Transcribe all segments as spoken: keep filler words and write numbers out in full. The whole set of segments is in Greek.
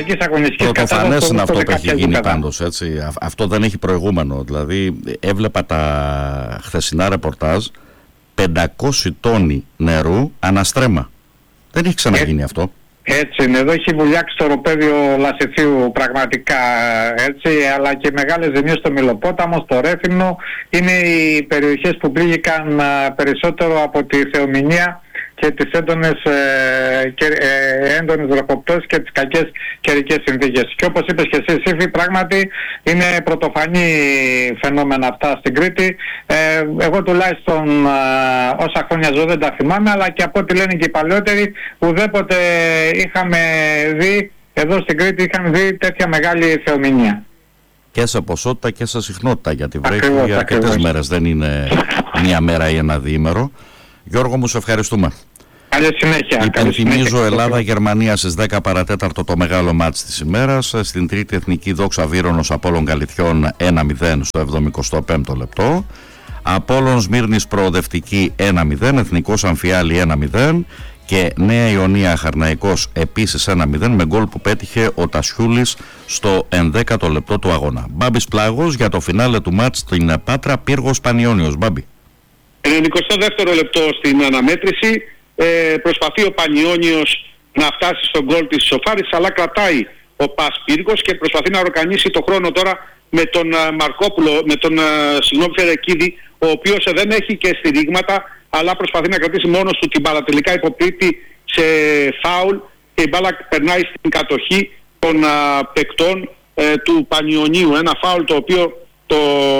κακής αγωνιστικής κατάστασης. Πρωτοφανές είναι αυτό που έχει γίνει πάντως, έτσι. Αυτό δεν έχει προηγούμενο. Δηλαδή έβλεπα τα χθεσινά ρεπορτάζ, πεντακόσιοι τόνοι νερού αναστρέμα. Δεν έχει ξαναγίνει ε, αυτό. Έτσι είναι, εδώ έχει βουλιάξει το οροπέδιο Λασιθίου πραγματικά, έτσι, αλλά και μεγάλες ζημιές στο Μηλοπόταμο, στο Ρέφινο. Είναι οι περιοχές που πλήγηκαν περισσότερο από τη θεομηνία και τις έντονες, ε, και, ε, έντονες βροχοπτώσεις και τις κακές καιρικές συνθήκες. Και όπως είπες και εσύ, Σύφη, πράγματι είναι πρωτοφανή φαινόμενα αυτά στην Κρήτη. Ε, εγώ τουλάχιστον ε, όσα χρόνια ζω δεν τα θυμάμαι, αλλά και από ό,τι λένε και οι παλαιότεροι, ουδέποτε είχαμε δει, εδώ στην Κρήτη είχαμε δει τέτοια μεγάλη θεομηνία. Και σε ποσότητα και σε συχνότητα, γιατί βρέχει για αρκετές μέρες, δεν είναι μία μέρα ή ένα διήμερο. Γιώργο μου, σε ευχαριστούμε. Καλή συνέχεια. Υπενθυμίζω Ελλάδα-Γερμανία στις δέκα παρατέταρτο το μεγάλο μάτς της ημέρας. Στην τρίτη εθνική Δόξα Βύρονος Απόλλων Καλυθιών ένα μηδέν στο εβδομηκοστό πέμπτο λεπτό. Απόλλων Σμύρνης Προοδευτική ένα μηδέν. Εθνικός Αμφιάλη ένα μηδέν. Και Νέα Ιωνία Χαρναϊκός επίσης ένα μηδέν με γκολ που πέτυχε ο Τασιούλης στο ενδέκατο λεπτό του αγώνα. Μπάμπης Πλάγος για το φινάλε του μάτς στην Πάτρα, Πύργος Πανιώνιος. Μπάμπη. ενενηκοστό δεύτερο λεπτό στην αναμέτρηση, ε, προσπαθεί ο Πανιώνιος να φτάσει στον γκολ της ισοφάρισης, αλλά κρατάει ο Πας Πύργος και προσπαθεί να ορκανίσει το χρόνο τώρα με τον uh, Μαρκόπουλο, με τον uh, συγγνώμη Φερεκίδη, ο οποίος uh, δεν έχει και στηρίγματα, αλλά προσπαθεί να κρατήσει μόνος του την μπάλα. Τελικά υποπίπτει σε φάουλ και η μπάλα περνάει στην κατοχή των uh, παικτών uh, του Πανιωνίου. Ένα φάουλ το οποίο το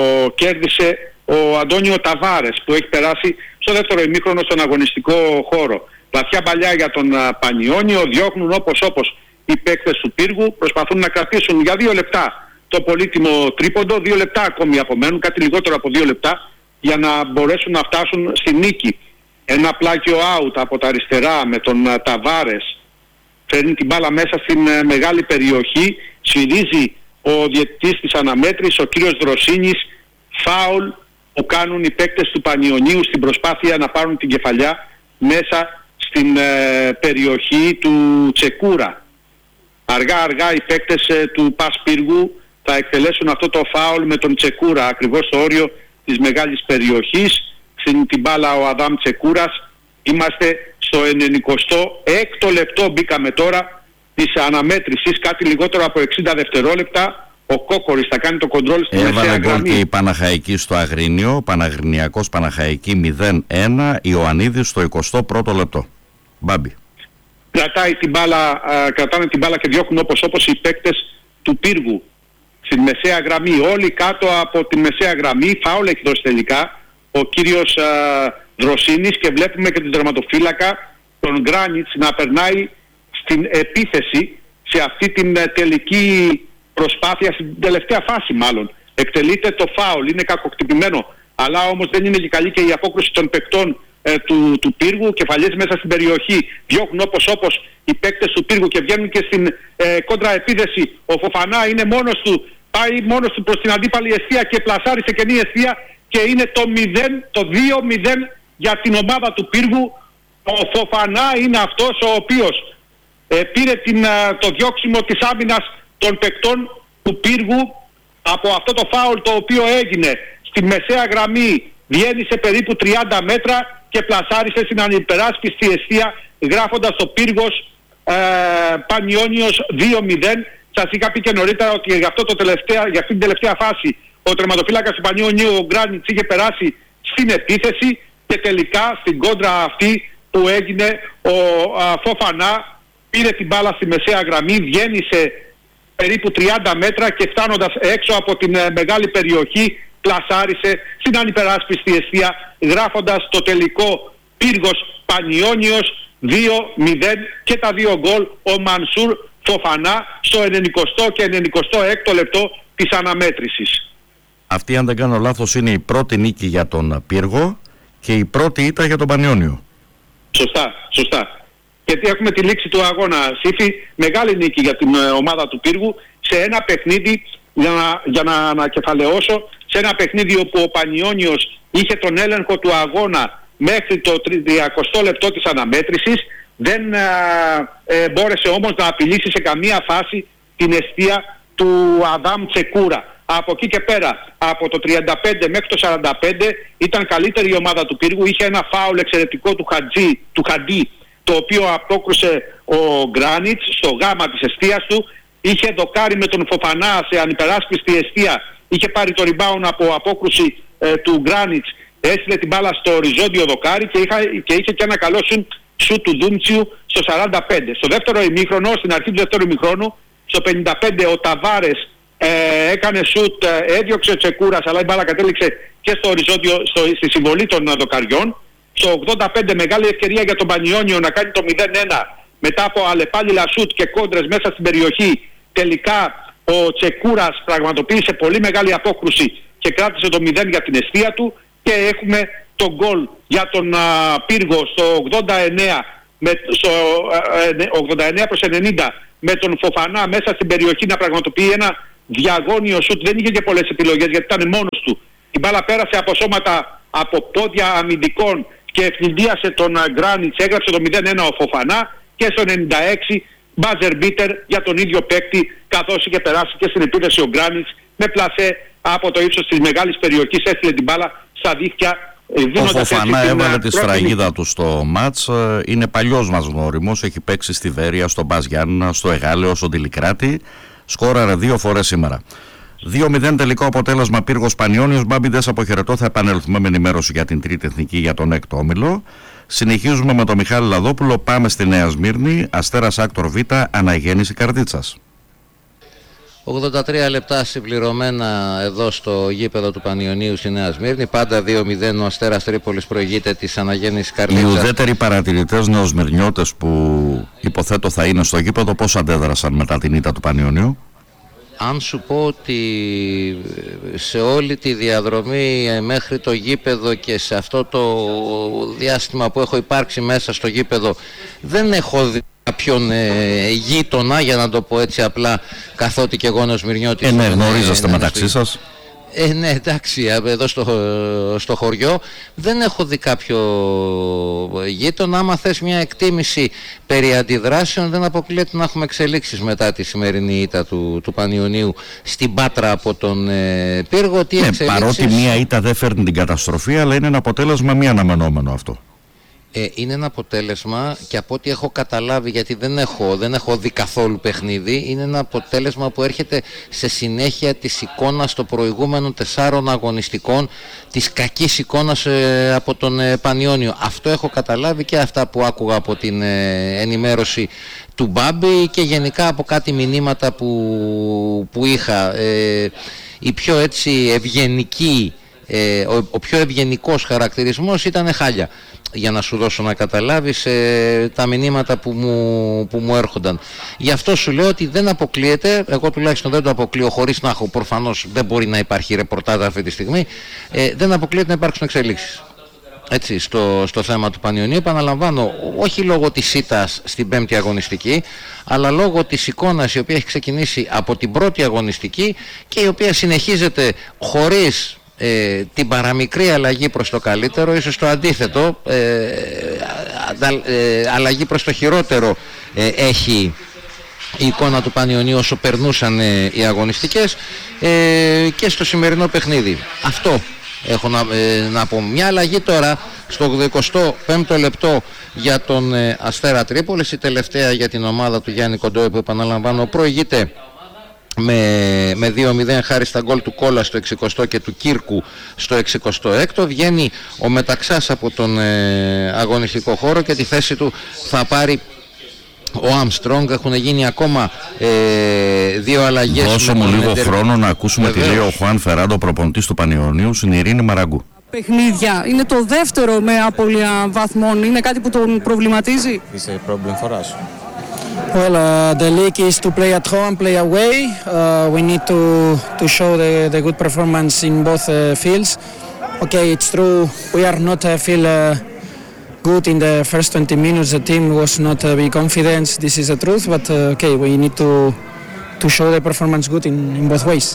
κέρδισε ο Αντώνιο Ταβάρες, που έχει περάσει στο δεύτερο ημίχρονο στον αγωνιστικό χώρο. Βαθιά παλιά για τον uh, Πανιώνιο, διώχνουν όπως όπως οι παίκτες του Πύργου, προσπαθούν να κρατήσουν για δύο λεπτά το πολύτιμο τρίποντο, δύο λεπτά ακόμη απομένουν, κάτι λιγότερο από δύο λεπτά, για να μπορέσουν να φτάσουν στη νίκη. Ένα πλάκιο out από τα αριστερά με τον uh, Ταβάρες, φέρνει την μπάλα μέσα στην uh, μεγάλη περιοχή, σφυρίζει ο διαιτητής της αναμέτρησης, ο κύριος Δροσίνης, φάουλ που κάνουν οι παίκτες του Πανιωνίου στην προσπάθεια να πάρουν την κεφαλιά μέσα στην ε, περιοχή του Τσεκούρα. Αργά αργά οι παίκτες ε, του Πας Πύργου θα εκτελέσουν αυτό το φάουλ με τον Τσεκούρα ακριβώς στο όριο της μεγάλης περιοχής. Στην την μπάλα ο Αδάμ Τσεκούρας. Είμαστε στο ενενηκοστό έκτο λεπτό, μπήκαμε τώρα, της αναμέτρησης, κάτι λιγότερο από εξήντα δευτερόλεπτα. Ο Κόκορης θα κάνει το κοντρόλ στη μεσαία γραμμή. Έβαλε γκολ και η Παναχαϊκή στο Αγρίνιο, Παναγρινιακός Παναχαϊκή μηδέν ένα, Ιωαννίδης στο εικοστό πρώτο λεπτό. Μπάμπη. Κρατάει την μπάλα, α, κρατάνε την μπάλα και διώχνουν όπως όπως οι παίκτες του Πύργου στην μεσαία γραμμή. Όλοι κάτω από τη μεσαία γραμμή. Φάουλ έχει δώσει τελικά ο κύριος α, Δροσίνης και βλέπουμε και τον τερματοφύλακα, τον Γκράνιτς, να περνάει στην επίθεση σε αυτή την α, τελική προσπάθεια, στην τελευταία φάση μάλλον. Εκτελείται το φάουλ, είναι κακοκτυπημένο, αλλά όμως δεν είναι και καλή και η απόκριση των παικτών ε, του, του Πύργου. Κεφαλιές μέσα στην περιοχή, διώχνουν όπως όπως οι παίκτες του Πύργου και βγαίνουν και στην ε, κόντρα επίθεση. Ο Φοφανά είναι μόνος του, πάει μόνος του προς την αντίπαλη εστία και πλασάρει σε κενή εστία και είναι το, μηδέν, το δύο μηδέν για την ομάδα του Πύργου. Ο Φοφανά είναι αυτός ο οποίος ε, πήρε την, ε, το διώξιμο της άμυνας των παικτών του Πύργου από αυτό το φάουλ το οποίο έγινε στη μεσαία γραμμή, βγαίνει σε περίπου τριάντα μέτρα και πλασάρισε στην ανυπεράσπιστη εστία, γράφοντας το Πύργος ε, Πανιώνιος δύο μηδέν. Σας είχα πει και νωρίτερα ότι για, αυτό το τελευταία, για αυτή την τελευταία φάση ο τερματοφύλακας του Πανιώνιου, ο Γκράνιτς, είχε περάσει στην επίθεση και τελικά στην κόντρα αυτή που έγινε ο α, Φοφανά πήρε την μπάλα στη μεσαία γραμμή, βγαίνει σε περίπου τριάντα μέτρα και φτάνοντας έξω από την ε, μεγάλη περιοχή πλασάρισε στην ανυπεράσπιστη εστία, γράφοντας το τελικό Πύργος Πανιώνιος δύο μηδέν και τα δύο γκολ ο Μανσούρ Φοφανά στο ενενηκοστό και ενενηκοστό έκτο λεπτό της αναμέτρησης. Αυτή, αν δεν κάνω λάθος, είναι η πρώτη νίκη για τον Πύργο και η πρώτη ήττα για τον Πανιώνιο. Σωστά, σωστά. Γιατί έχουμε τη λήξη του αγώνα, Σύφη, μεγάλη νίκη για την ε, ομάδα του Πύργου σε ένα παιχνίδι, για να, για να ανακεφαλαιώσω, σε ένα παιχνίδι όπου ο Πανιώνιος είχε τον έλεγχο του αγώνα μέχρι το τριακοστό λεπτό της αναμέτρησης, Δεν α, ε, μπόρεσε όμως να απειλήσει σε καμία φάση την εστία του Αδάμ Τσεκούρα. Από εκεί και πέρα, από το τριάντα πέντε μέχρι το σαράντα πέντε ήταν καλύτερη η ομάδα του Πύργου. Είχε ένα φάουλ εξαιρετικό του, Χατζή, του Χαντί, το οποίο απόκρουσε ο Γκράνιτς στο γάμα της εστίας του. Είχε δοκάρει με τον Φοφανά σε ανυπεράσπιστη εστία. Είχε πάρει το rebound από απόκρουση ε, του Γκράνιτς. Έστειλε την μπάλα στο οριζόντιο δοκάρι και, είχα, και είχε και ένα καλό σουτ του Ντούμτσιου στο σαράντα πέντε. Στο δεύτερο ημίχρονο, στην αρχή του δεύτερου ημίχρονου, στο πενήντα πέντε ο Ταβάρες ε, έκανε σουτ, ε, έδιωξε ο Τσεκούρας, αλλά η μπάλα κατέληξε και στο οριζόντιο, στο, στη συμβολή των δοκαριών. Στο ογδόντα πέντε μεγάλη ευκαιρία για τον Πανιόνιο να κάνει το μηδέν ένα μετά από αλλεπάλληλα σουτ και κόντρες μέσα στην περιοχή. Τελικά ο Τσεκούρας πραγματοποίησε πολύ μεγάλη απόκρουση και κράτησε το μηδέν για την εστία του και έχουμε τον γκολ για τον α, Πύργο στο ογδόντα εννέα, με, στο ε, ογδόντα εννέα προς ενενήντα με τον Φοφανά μέσα στην περιοχή να πραγματοποιεί ένα διαγώνιο σουτ. Δεν είχε και πολλές επιλογές γιατί ήταν μόνος του. Η μπάλα πέρασε από σώματα, από πόδια αμυντικών και ευθυντίασε τον Γκράνιτς, έγραψε το μηδέν ένα ο Φοφανά και στο ενενήντα έξι μπάζερ μπίτερ για τον ίδιο παίκτη, καθώς είχε περάσει και στην επίθεση ο Γκράνιτς με πλασέ από το ύψος της μεγάλης περιοχής, έστειλε την μπάλα στα δίχτυα. Ο Φοφανά έβαλε τη σφραγίδα του στο μάτς, είναι παλιός μας γνώριμος, έχει παίξει στη Βέρεια, στον Μπας Γιάννηνα, στο Εγάλεο, στον Τιλικράτη, σκόραρε δύο φορές σήμερα. δύο μηδέν τελικό αποτέλεσμα Πύργος Πανιόνιος. Μπάμπιντες, αποχαιρετώ, θα επανέλθουμε με ενημέρωση για την τρίτη εθνική για τον έκτο όμιλο. Συνεχίζουμε με τον Μιχάλη Λαδόπουλο, πάμε στη Νέα Σμύρνη, Αστέρας Άκτορ Β, αναγέννηση Καρδίτσας. ογδόντα τρία λεπτά συμπληρωμένα εδώ στο γήπεδο του Πανιωνίου στη Νέα Σμύρνη. Πάντα δύο μηδέν ο Αστέρας Τρίπολης προηγείται της αναγέννησης Καρδίτσας. Οι ουδέτεροι παρατηρητές νεοσμυρνιώτες που υποθέτω θα είναι στο γήπεδο, πώς αντέδρασαν μετά την ήττα του Πανιωνίου? Αν σου πω ότι σε όλη τη διαδρομή μέχρι το γήπεδο και σε αυτό το διάστημα που έχω υπάρξει μέσα στο γήπεδο δεν έχω δει κάποιον ε, γείτονα, για να το πω έτσι απλά, καθότι και εγώ νεοσμυρνιώτης. Ε, ναι, γνωρίζεστε μεταξύ σας. Ε, ναι, εντάξει, εδώ στο, στο χωριό δεν έχω δει κάποιο γείτονα. Άμα θες μια εκτίμηση περί αντιδράσεων, δεν αποκλείεται να έχουμε εξελίξεις μετά τη σημερινή ήττα του, του Πανιωνίου στην Πάτρα από τον ε, Πύργο. Τι ναι, εξελίξεις... παρότι μια ήττα δεν φέρνει την καταστροφή, αλλά είναι ένα αποτέλεσμα μη αναμενόμενο αυτό. Ε, είναι ένα αποτέλεσμα και από ό,τι έχω καταλάβει, γιατί δεν έχω, δεν έχω δει καθόλου παιχνίδι, είναι ένα αποτέλεσμα που έρχεται σε συνέχεια της εικόνας των προηγούμενων τεσσάρων αγωνιστικών, της κακής εικόνας ε, από τον ε, Πανιόνιο. Αυτό έχω καταλάβει και αυτά που άκουγα από την ε, ενημέρωση του Μπάμπη και γενικά από κάτι μηνύματα που, που είχα. Ε, η πιο έτσι ευγενική, ε, ο, ο πιο ευγενικός χαρακτηρισμός ήταν χάλια, για να σου δώσω να καταλάβεις ε, τα μηνύματα που μου, που μου έρχονταν. Γι' αυτό σου λέω ότι δεν αποκλείεται, εγώ τουλάχιστον δεν το αποκλείω, χωρίς να έχω, προφανώς δεν μπορεί να υπάρχει ρεπορτάζ αυτή τη στιγμή, ε, δεν αποκλείεται να υπάρξουν εξελίξεις. Έτσι, στο, στο θέμα του Πανιωνίου, επαναλαμβάνω, όχι λόγω της ήττας στην πέμπτη αγωνιστική, αλλά λόγω της εικόνας η οποία έχει ξεκινήσει από την πρώτη αγωνιστική και η οποία συνεχίζεται χωρίς Ε, την παραμικρή αλλαγή προς το καλύτερο, ίσως το αντίθετο, ε, ε, αλλαγή προς το χειρότερο ε, έχει η εικόνα του Πανιωνίου όσο περνούσαν ε, οι αγωνιστικές ε, και στο σημερινό παιχνίδι. Αυτό έχω να, ε, να πω. Μια αλλαγή τώρα στο ογδοηκοστό πέμπτο λεπτό για τον ε, Αστέρα Τρίπολης, η τελευταία για την ομάδα του Γιάννη Κοντόη, που επαναλαμβάνω προηγείται με, με δύο μηδέν χάρη στα γκολ του Κόλλα στο εξηκοστό και του Κύρκου στο εξηκοστό έκτο. Βγαίνει ο Μεταξάς από τον ε, αγωνιστικό χώρο και τη θέση του θα πάρει ο Άμστρονγκ. Έχουν γίνει ακόμα ε, δύο αλλαγές. Δώσε μου λίγο εντερ... χρόνο να ακούσουμε Βεβαίως. τι λέει ο Χουάν Φεράντο, προπονητής του Πανιωνίου, στην Ειρήνη Μαραγκού. Παιχνίδια. Είναι το δεύτερο με απώλεια βαθμών. Είναι κάτι που τον προβληματίζει? It's a problem for us. Well, uh, the league is to play at home and play away. Uh, we need to to show the, the good performance in both uh, fields. Okay, it's true we are not uh, feel uh, good in the first twenty minutes. The team was not uh, be confident. This is the truth, but uh, okay, we need to to show the performance good in, in both ways.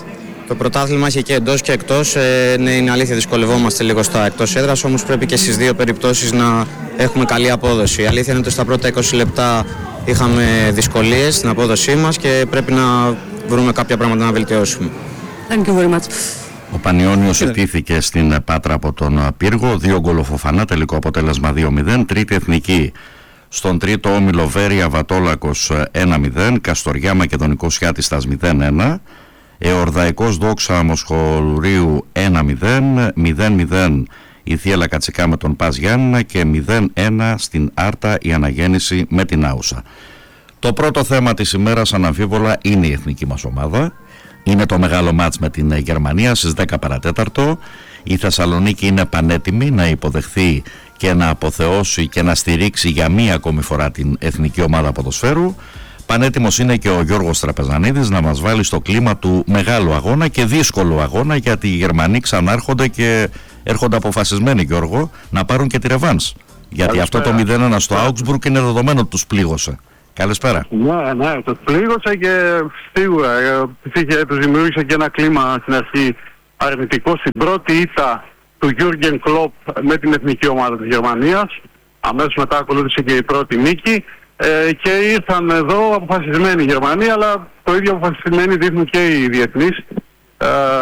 Το πρωτάθλημα έχει και εντός και εκτός. Ε, ναι, είναι αλήθεια, δυσκολευόμαστε λίγο στα εκτός έδρας, όμως πρέπει και στις δύο περιπτώσεις να έχουμε καλή απόδοση. Η αλήθεια είναι ότι στα πρώτα είκοσι λεπτά είχαμε δυσκολίες στην απόδοσή μας και πρέπει να βρούμε κάποια πράγματα να βελτιώσουμε. Thank you very much. Ο Πανιώνιος ιτήθηκε στην Πάτρα από τον Πύργο, δύο γκολ ο Φοφανά, τελικό αποτέλεσμα δύο μηδέν. Τρίτη εθνική στον τρίτο όμιλο, Βέρεια Βατόλακος ένα μηδέν, Καστοριά Μακεδονικός Σιάτιστας μηδέν ένα, Εορδαϊκός Δόξα Μοσχολουρίου ένα μηδέν, μηδέν μηδέν η Θίελα Κατσικά με τον Πας Γιάννηνα και μηδέν ένα στην Άρτα η Αναγέννηση με την Άουσα. Το πρώτο θέμα της ημέρας αναμφίβολα είναι η εθνική μας ομάδα. Είναι το μεγάλο μάτς με την Γερμανία στις δέκα παρατέταρτο. Η Θεσσαλονίκη είναι πανέτοιμη να υποδεχθεί και να αποθεώσει και να στηρίξει για μία ακόμη φορά την εθνική ομάδα ποδοσφαίρου. Πανέτοιμος είναι και ο Γιώργος Τραπεζανίδης να μας βάλει στο κλίμα του μεγάλου αγώνα και δύσκολου αγώνα, γιατί οι Γερμανοί ξανάρχονται και έρχονται αποφασισμένοι, Γιώργο, να πάρουν και τη ρεβάνς. Γιατί Καλησπέρα. Αυτό το μηδέν ένα στο Augsburg είναι δεδομένο ότι τους πλήγωσε. Καλησπέρα. Ναι, ναι, τους πλήγωσε και σίγουρα ε, τους δημιούργησε και ένα κλίμα στην αρχή αρνητικό. Στην πρώτη ήττα του Jürgen Klopp με την εθνική ομάδα της Γερμανίας. Αμέσως μετά ακολούθησε και η πρώτη νίκη. Ε, και ήρθαν εδώ αποφασισμένοι οι Γερμανοί, αλλά το ίδιο αποφασισμένοι δείχνουν και οι διεθνείς. Ε,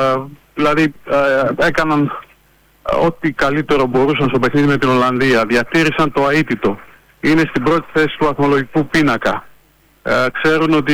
δηλαδή ε, έκαναν ό,τι καλύτερο μπορούσαν στο παιχνίδι με την Ολλανδία. Διατήρησαν το αίτητο. Είναι στην πρώτη θέση του βαθμολογικού πίνακα. Ε, ξέρουν ότι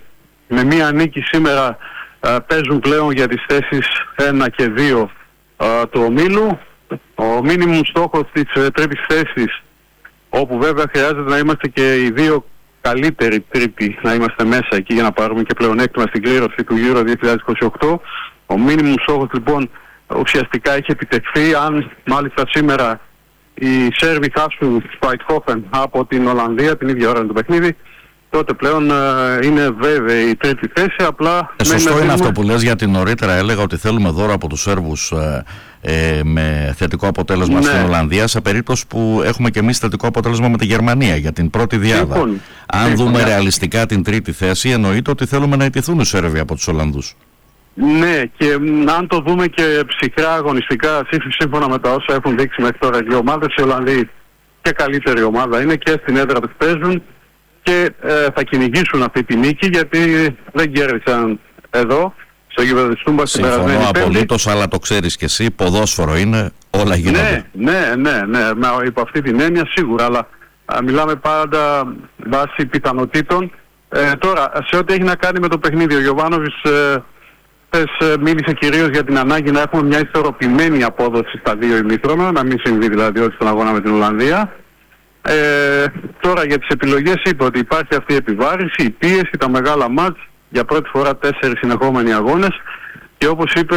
με μία νίκη σήμερα ε, παίζουν πλέον για τις θέσεις ένα και δύο ε, του ομίλου. Ο μίνιμουμ στόχος της ε, τρίτης θέσης, όπου βέβαια χρειάζεται να είμαστε και οι δύο καλύτεροι τρίτοι να είμαστε μέσα εκεί για να πάρουμε και πλεονέκτημα στην κλήρωση του Euro δύο χιλιάδες είκοσι οκτώ. Ο μίνιμουμ στόχος λοιπόν ουσιαστικά έχει επιτευχθεί. Αν μάλιστα σήμερα οι Σέρβοι χάσουν στο Eindhoven από την Ολλανδία την ίδια ώρα με το παιχνίδι, τότε πλέον ε, είναι βέβαιη η τρίτη θέση. Απλά ε, σωστό είναι δίνουμε... αυτό που λες, γιατί νωρίτερα έλεγα ότι θέλουμε δώρο από τους Σέρβους ε, ε, με θετικό αποτέλεσμα, ναι, στην Ολλανδία, σε περίπτωση που έχουμε και εμείς θετικό αποτέλεσμα με τη Γερμανία για την πρώτη διάδα. Λοιπόν, αν λοιπόν, δούμε ρεαλιστικά την τρίτη θέση, εννοείται ότι θέλουμε να ιτηθούν οι Σέρβοι από τους Ολλανδούς. Ναι, και αν το δούμε και ψυχρά αγωνιστικά, σύμφωνα με τα όσα έχουν δείξει μέχρι τώρα οι ομάδες, οι Ολλανδοί και καλύτερη ομάδα είναι και στην έδρα τους παίζουν και ε, θα κυνηγήσουν αυτή τη νίκη, γιατί δεν κέρδισαν εδώ στο γήπεδο της Τούμπας την περασμένη Πέμπτη. Συμφωνώ απολύτως, αλλά το ξέρεις και εσύ, ποδόσφαιρο είναι, όλα γίνονται. Ναι, ναι, ναι, ναι, με, υπό αυτή την έννοια σίγουρα, αλλά α, μιλάμε πάντα βάσει πιθανότητων. Ε, τώρα, σε ό,τι έχει να κάνει με το παιχνίδι, ο Γιοβάνοβιτς ε, Χθες μίλησε κυρίως για την ανάγκη να έχουμε μια ισορροπημένη απόδοση στα δύο ημίχρονα, να μην συμβεί δηλαδή ότι στον αγώνα με την Ολλανδία. Ε, τώρα για τις επιλογές είπε ότι υπάρχει αυτή η επιβάρηση, η πίεση, τα μεγάλα μάτς, για πρώτη φορά τέσσερις συνεχόμενοι αγώνες, και όπως είπε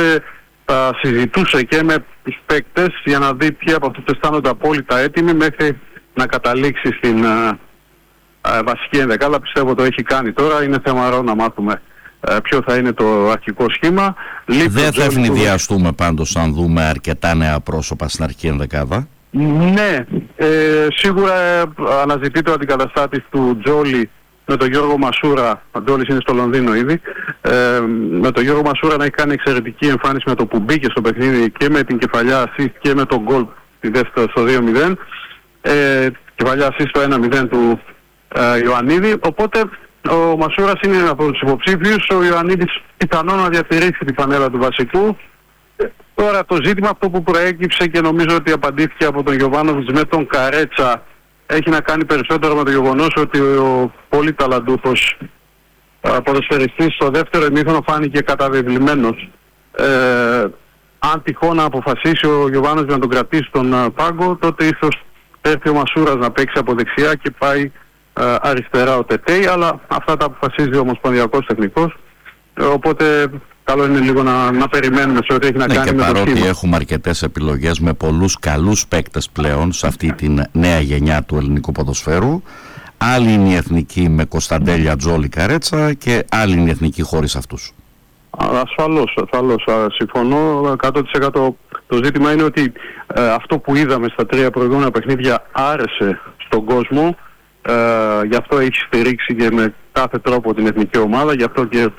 θα συζητούσε και με τους παίκτες για να δει ποιοι από αυτούς αισθάνονται απόλυτα έτοιμοι μέχρι να καταλήξει στην α, α, βασική ενδεκάδα. Πιστεύω το έχει κάνει τώρα, είναι θέμα να μάθουμε ποιο θα είναι το αρχικό σχήμα. Δεν θα ευνηδιαστούμε του... πάντως αν δούμε αρκετά νέα πρόσωπα στην αρχική ενδεκάδα. Ναι, ε, σίγουρα ε, αναζητείται ο αντικαταστάτης του Τζόλι με τον Γιώργο Μασούρα. Ο Τζόλις είναι στο Λονδίνο ήδη. Ε, με τον Γιώργο Μασούρα να έχει κάνει εξαιρετική εμφάνιση με το που μπήκε στο παιχνίδι και με την κεφαλιά assist και με τον γκολ στο δύο μηδέν. Ε, κεφαλιά assist στο ένα μηδέν του ε, Ιωαννίδη. Οπότε ο Μασούρας είναι από τους υποψήφιους, ο Ιωαννίδης πιθανόν να διατηρήσει τη φανέλα του βασικού. Τώρα το ζήτημα αυτό που προέκυψε και νομίζω ότι απαντήθηκε από τον Γιοβάνοβιτς με τον Καρέτσα έχει να κάνει περισσότερο με το γεγονός ότι ο πολύ ταλαντούχος ποδοσφαιριστής στο δεύτερο ημίχρονο φάνηκε καταβεβλημένος. Ε, αν τυχόν να αποφασίσει ο Γιοβάνοβιτς να τον κρατήσει στον πάγκο, τότε ίσως έρθει ο Μασούρας να παίξει από δεξιά και πάει αριστερά ο Τετέι, αλλά αυτά τα αποφασίζει ο ομοσπονδιακός τεχνικός, οπότε καλό είναι λίγο να, να περιμένουμε σε ό,τι έχει να ναι, κάνει και με το σχήμα. Παρότι έχουμε αρκετές επιλογές με πολλούς καλούς παίκτες πλέον σε αυτή την νέα γενιά του ελληνικού ποδοσφαίρου, άλλη είναι η εθνική με Κωνσταντέλια, Τζόλι, Καρέτσα και άλλη είναι η εθνική χωρίς αυτούς. Ασφαλώς, ασφαλώς, συμφωνώ εκατό τοις εκατό. Το ζήτημα είναι ότι ε, αυτό που είδαμε στα τρία προηγούμενα παιχνίδια άρεσε στον κόσμο. Uh, γι' αυτό έχει στηρίξει και με κάθε τρόπο την εθνική ομάδα, γι' αυτό και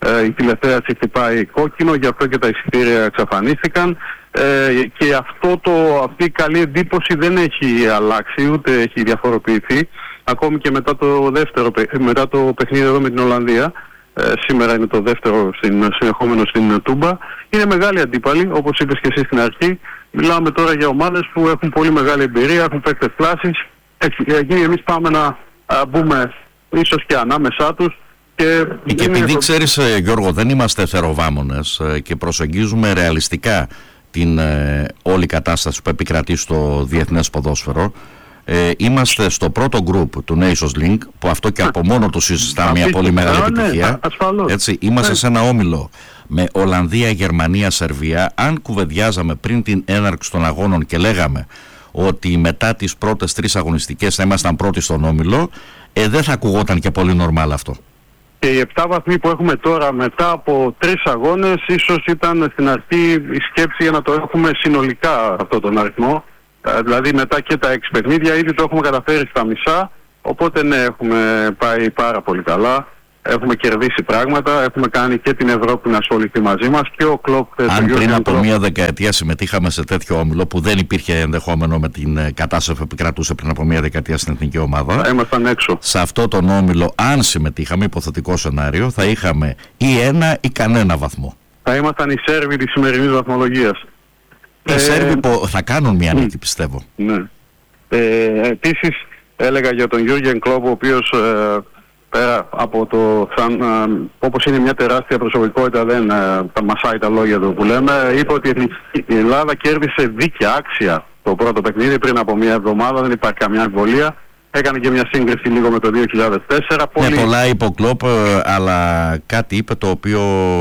Ε, η τηλεθέαση χτυπάει κόκκινο, γι' αυτό και τα εισιτήρια εξαφανίστηκαν. Ε, και αυτό το, αυτή η καλή εντύπωση δεν έχει αλλάξει, ούτε έχει διαφοροποιηθεί. Ακόμη και μετά το, δεύτερο, μετά το παιχνίδι εδώ με την Ολλανδία. Ε, σήμερα είναι το δεύτερο στην, συνεχόμενο στην Τούμπα. Είναι μεγάλη αντίπαλη, όπως είπες και εσύ στην αρχή. Μιλάμε τώρα για ομάδες που έχουν πολύ μεγάλη εμπειρία, έχουν παίκτες κλάσης. Εκεί εμείς πάμε να α, μπούμε ίσως και ανάμεσά τους. Και, και επειδή ξέρεις, Γιώργο, δεν είμαστε θεροβάμονες και προσεγγίζουμε ρεαλιστικά την ε, όλη κατάσταση που επικρατεί στο διεθνές ποδόσφαιρο. Ε, είμαστε στο πρώτο γκρουπ του Nations League, που αυτό και από μόνο του συζητά μια πολύ μεγάλη επιτυχία. Ναι, έτσι, είμαστε ναι. σε ένα όμιλο με Ολλανδία, Γερμανία, Σερβία. Αν κουβεντιάζαμε πριν την έναρξη των αγώνων και λέγαμε ότι μετά τις πρώτες τρεις αγωνιστικές θα ήμασταν πρώτοι στον όμιλο, ε, δεν θα ακουγόταν και πολύ νορμάλ αυτό. Και οι επτά βαθμοί που έχουμε τώρα μετά από τρεις αγώνες, ίσως ήταν στην αρχή η σκέψη για να το έχουμε συνολικά αυτό τον αριθμό. Δηλαδή μετά και τα έξι παιχνίδια ήδη το έχουμε καταφέρει στα μισά, οπότε ναι, έχουμε πάει πάρα πολύ καλά, έχουμε κερδίσει πράγματα, έχουμε κάνει και την Ευρώπη να ασχοληθεί μαζί μας και ο Κλοπ. Αν πριν από μία δεκαετία συμμετείχαμε σε τέτοιο όμιλο που δεν υπήρχε ενδεχόμενο με την κατάσταση που επικρατούσε πριν από μία δεκαετία στην εθνική ομάδα, θα ήμασταν έξω. Σε αυτό τον όμιλο, αν συμμετείχαμε, υποθετικό σενάριο, θα είχαμε ή ένα ή κανένα βαθμό. Θα ήμασταν οι Σέρβοι της σημερινής βαθμολογίας. Οι ε, Σέρβοι που θα κάνουν μια νίκη, πιστεύω. Ναι. Ε, επίσης έλεγα για τον Γιούργεν Κλοπ, ο οποίος ε, πέρα από το σαν, ε, όπως είναι μια τεράστια προσωπικότητα, δεν ε, τα μασάει τα λόγια του που λέμε, είπε ότι η Ελλάδα κέρδισε δίκαια, άξια το πρώτο παιχνίδι πριν από μια εβδομάδα, δεν υπάρχει καμιά αμφιβολία. Έκανε και μια σύγκριση λίγο με το δύο χιλιάδες τέσσερα. Ναι, πολύ... πολλά είπε ο Κλοπ, αλλά κάτι είπε το οποίο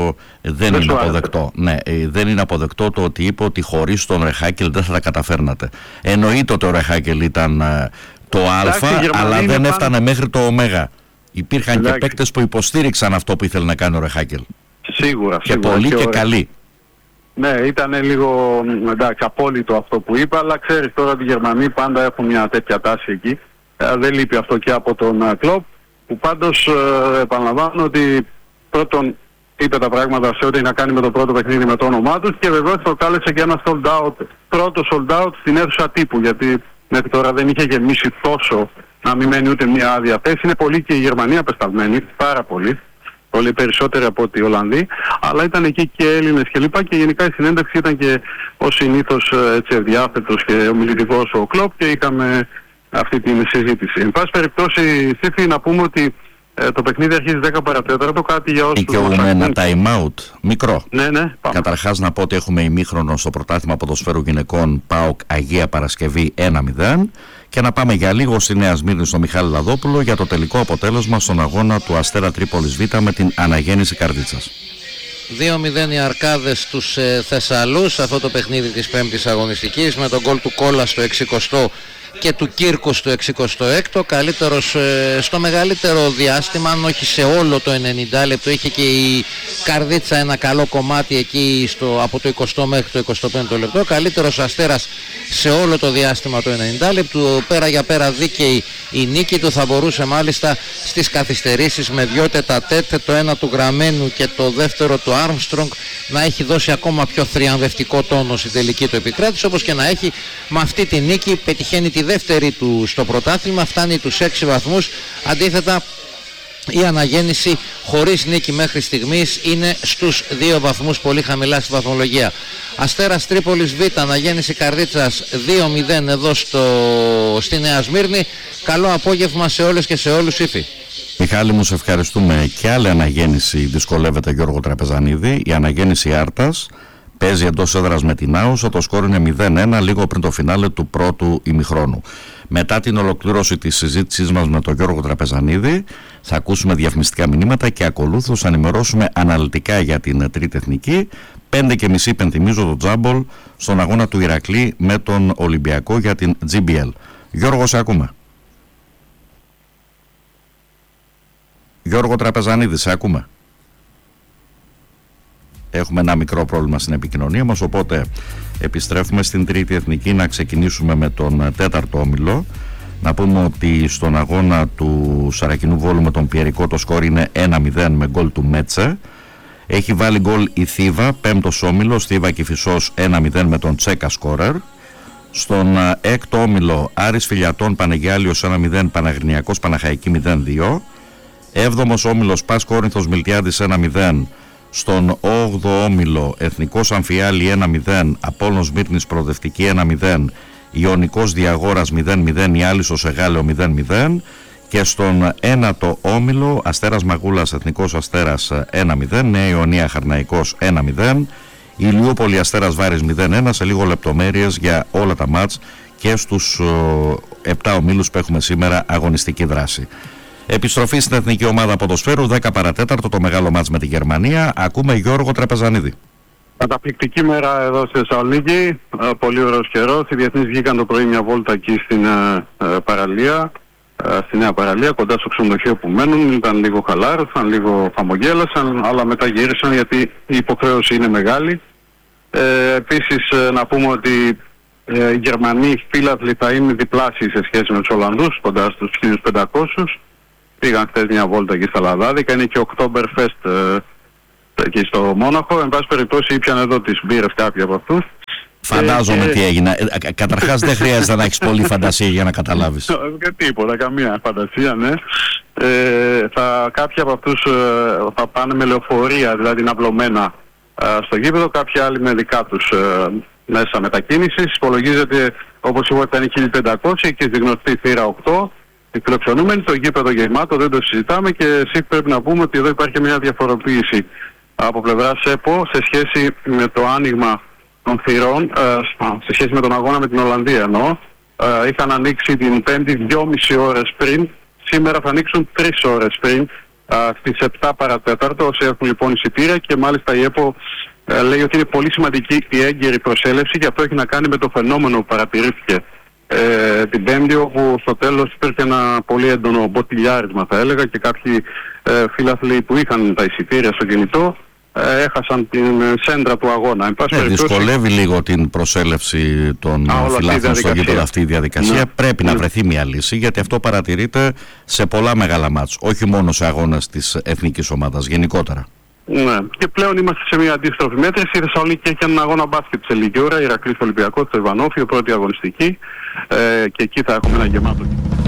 δεν, δεν είναι αποδεκτό. Ναι, δεν είναι αποδεκτό το ότι είπε ότι χωρίς τον Ρεχάκελ δεν θα τα καταφέρνατε. Εννοείται ότι ο Ρεχάκελ ήταν το Εντάξει, Α, αλλά δεν πάνω... έφτανε μέχρι το Ω. Υπήρχαν Εντάξει. και παίκτες που υποστήριξαν αυτό που ήθελε να κάνει ο Ρεχάκελ. Σίγουρα. Και σίγουρα, πολλοί και, και καλοί. Ναι, ήταν λίγο εντάξει, απόλυτο αυτό που είπα, αλλά ξέρεις τώρα ότι οι Γερμανοί πάντα έχουν μια τέτοια τάση εκεί. Ε, δεν λείπει αυτό και από τον uh, Κλοπ, που πάντως uh, επαναλαμβάνω ότι πρώτον είπε τα πράγματα σε ό,τι να κάνει με το πρώτο παιχνίδι με το όνομά τους και βεβαίως προκάλεσε και ένα sold out, πρώτο sold out στην αίθουσα τύπου, γιατί μέχρι τώρα δεν είχε γεμίσει τόσο να μην μένει ούτε μια άδεια θέση. Είναι πολύ και η Γερμανία απεσταλμένη, πάρα πολύ. Πολύ περισσότεροι από ότι οι Ολλανδοί, αλλά ήταν εκεί και Έλληνες και λοιπά και γενικά η συνέντευξη ήταν και ως συνήθως έτσι ευδιάθετος και ομιλητικός ο Κλοπ και είχαμε αυτή την συζήτηση. Εν πάση περιπτώσει, Στίφη, να πούμε ότι ε, το παιχνίδι αρχίζει δέκα παρατέταρτο, κάτι για όσους... Δικαιούμαι ένα time out, μικρό. Ναι, ναι, πάμε. Καταρχάς να πω ότι έχουμε ημίχρονο στο πρωτάθλημα ποδοσφαίρου γυναικών ΠΑΟΚ Αγία Παρασκευή ένα μηδέν και να πάμε για λίγο στη Νέα Σμύρνη στο Μιχάλη Λαδόπουλο για το τελικό αποτέλεσμα στον αγώνα του Αστέρα Τρίπολης Β με την Αναγέννηση Καρδίτσας. δύο μηδέν οι Αρκάδες στους ε, Θεσσαλούς, αυτό το παιχνίδι της πέμπτης αγωνιστικής με τον γκολ του Κόλλα στο εξηκοστό και του Κύρκου στο εξηκοστό έκτο. Καλύτερος ε, στο μεγαλύτερο διάστημα, αν όχι σε όλο το ενενήντα λεπτό. Είχε και η Καρδίτσα ένα καλό κομμάτι εκεί στο, από το εικοστό μέχρι το εικοστό πέμπτο λεπτό. Καλύτερος Αστέρας σε όλο το διάστημα του ενενήντα λεπτού. Πέρα για πέρα δίκαιη η νίκη του. Θα μπορούσε μάλιστα στις καθυστερήσεις με δυο τετατέτ, το ένα του Γραμμένου και το δεύτερο του Άρμστρονγκ, να έχει δώσει ακόμα πιο θριαμβευτικό τόνο στη τελική του επικράτηση. Όπως και να έχει, με αυτή τη νίκη πετυχαίνει τη δεύτερη του στο πρωτάθλημα, φτάνει τους έξι βαθμούς. Αντίθετα, η Αναγέννηση χωρίς νίκη μέχρι στιγμής είναι στους δύο βαθμούς, πολύ χαμηλά στη βαθμολογία. Αστέρας Τρίπολης Β, Αναγέννηση Καρδίτσας δύο μηδέν εδώ στο, στη Νέα Σμύρνη. Καλό απόγευμα σε όλες και σε όλους, Ήφη. Μιχάλη μου, σε ευχαριστούμε. Και άλλη Αναγέννηση δυσκολεύεται, Γιώργο Τραπεζανίδη, η Αναγέννηση Άρτας. Παίζει εντός έδρας με την Άουσα, το σκόρ είναι μηδέν ένα λίγο πριν το φινάλε του πρώτου ημιχρόνου. Μετά την ολοκλήρωση της συζήτησής μας με τον Γιώργο Τραπεζανίδη θα ακούσουμε διαφημιστικά μηνύματα και ακολούθως θα ενημερώσουμε αναλυτικά για την τρίτη εθνική. Πέντε και μισή πενθυμίζω το τζάμπολ στον αγώνα του Ηρακλή με τον Ολυμπιακό για την τζι μπι ελ. Γιώργο, σε ακούμε. Γιώργο Τραπεζανίδη, σε ακούμε. Έχουμε ένα μικρό πρόβλημα στην επικοινωνία μας, οπότε επιστρέφουμε στην τρίτη εθνική να ξεκινήσουμε με τον τέταρτο όμιλο. Να πούμε ότι στον αγώνα του Σαρακινού Βόλου με τον Πιερικό το σκόρ είναι ένα μηδέν με γκολ του Μέτσε. Έχει βάλει γκολ η Θήβα, πέμπτος όμιλος, Θήβα Κηφισός ένα μηδέν με τον Τσέκα σκόρερ. Στον έκτο όμιλο Άρης Φιλιατών Πανεγιάλιος ένα μηδέν, Παναγρινιακός Παναχαϊκή μηδέν δύο. Έβδομος όμιλος Πας Κόρινθος Μιλτιάδης ένα μηδέν. Στον όγδοο όμιλο Εθνικός Αμφιάλη ένα μηδέν, Απόλλων Σμύρνης Προοδευτική ένα μηδέν, Ιωνικός Διαγόρας μηδέν μηδέν, η Άλυσσος Εγάλεο μηδέν μηδέν. Και στον ένατο όμιλο Αστέρας Μαγούλας Εθνικός Αστέρας ένα μηδέν, Νέα Ιωνία Χαρναϊκός ένα μηδέν, Ηλιούπολη Αστέρας Βάρης μηδέν ένα. Σε λίγο λεπτομέρειες για όλα τα μάτς και στους επτά ομίλους που έχουμε σήμερα αγωνιστική δράση. Επιστροφή στην Εθνική Ομάδα Ποδοσφαίρου, δέκα παρατέταρτο το μεγάλο μάτς με τη Γερμανία. Ακούμε Γιώργο Τραπεζανίδη. Καταπληκτική μέρα εδώ στη Θεσσαλονίκη, πολύ ωραίος καιρός. Οι διεθνείς βγήκαν το πρωί μια βόλτα εκεί στην ε, παραλία, ε, στη νέα παραλία, κοντά στο ξενοδοχείο που μένουν. Ήταν λίγο χαλάρωσαν, λίγο χαμογέλασαν, αλλά μετά γύρισαν γιατί η υποχρέωση είναι μεγάλη. Ε, επίσης ε, να πούμε ότι ε, οι Γερμανοί φίλαθλοι θα είναι διπλάσιοι σε σχέση με τους Ολλανδούς, κοντά στους χίλιους πεντακόσιους. Πήγαν χθες μια βόλτα εκεί στα Λαδάδικα, είναι και Oktoberfest ε, εκεί στο Μόναχο. Εν πάση περιπτώσει ήπιαν εδώ τις μπύρες κάποιοι από αυτούς. Φαντάζομαι και... τι έγινε. Ε, καταρχάς δεν χρειάζεται να έχεις πολλή φαντασία για να καταλάβεις. Και τίποτα, καμία φαντασία, ναι. Ε, θα, κάποιοι από αυτούς ε, θα πάνε με λεωφορεία, δηλαδή ναυλωμένα ε, στο γήπεδο, κάποιοι άλλοι με δικά τους ε, μέσα μετακίνησης. Υπολογίζεται, όπως είπα, ήταν χίλιοι πεντακόσιοι και στη γνωστή θύρα οκτώ. Οι φιλοξενούμενοι, το γήπεδο γεμάτο, δεν το συζητάμε και εσύ πρέπει να πούμε ότι εδώ υπάρχει μια διαφοροποίηση από πλευράς ΕΠΟ σε σχέση με το άνοιγμα των θυρών, ε, σε σχέση με τον αγώνα με την Ολλανδία εννοώ. Ε, είχαν ανοίξει την Πέμπτη δυόμιση ώρες πριν, σήμερα θα ανοίξουν τρεις ώρες πριν, ε, στις επτά παρατέταρτο, όσοι έχουν λοιπόν εισιτήρια, και μάλιστα η ΕΠΟ ε, λέει ότι είναι πολύ σημαντική η έγκαιρη προσέλευση και αυτό έχει να κάνει με το φαινόμενο που παρατηρήθηκε Ε, την Πέμπτη, όπου στο τέλος υπήρχε ένα πολύ έντονο μποτιλιάρισμα θα έλεγα και κάποιοι ε, φίλαθλοι που είχαν τα εισιτήρια στο κινητό ε, έχασαν την σέντρα του αγώνα. Εν πάση ε, περιπτώσει, δυσκολεύει λίγο την προσέλευση των φιλάθλων στο γήπεδο αυτή η διαδικασία. Ναι. Πρέπει ναι. να βρεθεί μια λύση, γιατί αυτό παρατηρείται σε πολλά μεγάλα μάτς, όχι μόνο σε αγώνες της εθνικής ομάδας, γενικότερα. Ναι, και πλέον είμαστε σε μια αντίστροφη μέτρηση. Η Θεσσαλονίκη έχει έναν αγώνα μπάσκετ σε λίγη ώρα, Ηρακλής Ολυμπιακός στο Ιβανόφιο, πρώτη αγωνιστική, ε, και εκεί θα έχουμε ένα γεμάτο.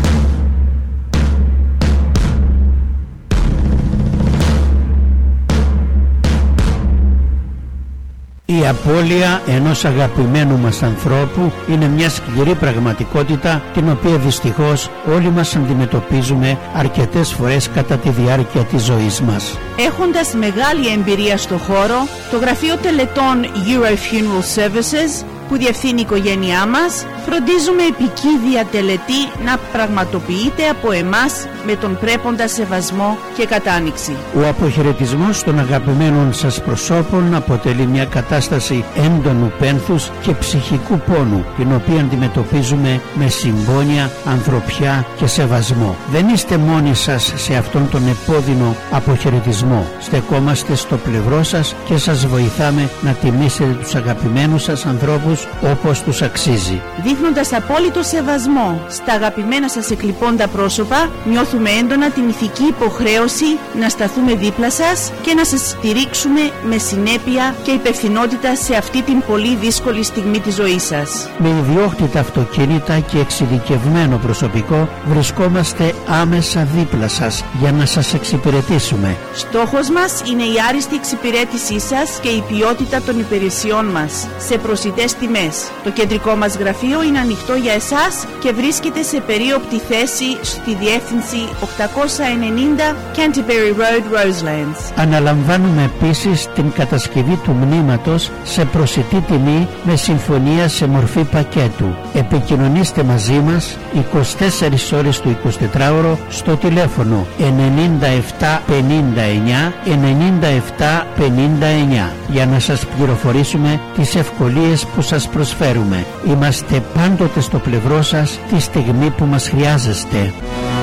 Η απώλεια ενός αγαπημένου μας ανθρώπου είναι μια σκληρή πραγματικότητα, την οποία δυστυχώς όλοι μας αντιμετωπίζουμε αρκετές φορές κατά τη διάρκεια της ζωής μας. Έχοντας μεγάλη εμπειρία στο χώρο, το γραφείο τελετών Euro Funeral Services, που διευθύνει η οικογένειά μας, φροντίζουμε επικίδια τελετή να πραγματοποιείται από εμάς με τον πρέποντα σεβασμό και κατάνοιξη. Ο αποχαιρετισμός των αγαπημένων σας προσώπων αποτελεί μια κατάσταση έντονου πένθους και ψυχικού πόνου, την οποία αντιμετωπίζουμε με συμπόνια, ανθρωπιά και σεβασμό. Δεν είστε μόνοι σας σε αυτόν τον επώδυνο αποχαιρετισμό. Στεκόμαστε στο πλευρό σας και σας βοηθάμε να τιμήσετε τους αγαπημένους σας ανθρώπους όπως τους αξίζει. Δείχνοντας απόλυτο σεβασμό στα αγαπημένα σας εκλειπώντα πρόσωπα, νιώθουμε έντονα την ηθική υποχρέωση να σταθούμε δίπλα σας και να σας στηρίξουμε με συνέπεια και υπευθυνότητα σε αυτή την πολύ δύσκολη στιγμή της ζωής σας. Με ιδιόκτητα αυτοκίνητα και εξειδικευμένο προσωπικό βρισκόμαστε άμεσα δίπλα σας για να σας εξυπηρετήσουμε. Στόχος μας είναι η άριστη εξυπηρέτησή σας και η ποιότητα των υπηρεσιών μας σε προσιτές τιμές. Το κεντρικό μας γραφείο είναι ανοιχτό για εσάς και βρίσκεται σε περίοπτη θέση στη διεύθυνση οκτακόσια ενενήντα Canterbury Road, Roselands. Αναλαμβάνουμε επίσης την κατασκευή του μνήματος σε προσιτή τιμή με συμφωνία σε μορφή πακέτου. Επικοινωνήστε μαζί μας είκοσι τέσσερις ώρες το εικοσιτετράωρο στο τηλέφωνο ενενήντα επτά πενήντα εννιά ενενήντα επτά πενήντα εννιά για να σας πληροφορήσουμε τις ευκολίες που σας προσφέρουμε. Είμαστε πάντοτε στο πλευρό σας τη στιγμή που μας χρειάζεστε.